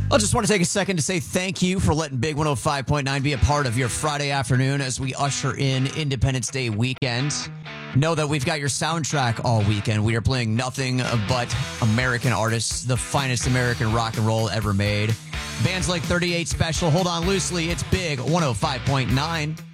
I just want to take a second to say thank you for letting Big 105.9 be a part of your Friday afternoon as we usher in Independence Day weekend. Know that we've got your soundtrack all weekend. We are playing nothing but American artists, the finest American rock and roll ever made. Bands like 38 Special, Hold On Loosely, it's Big 105.9.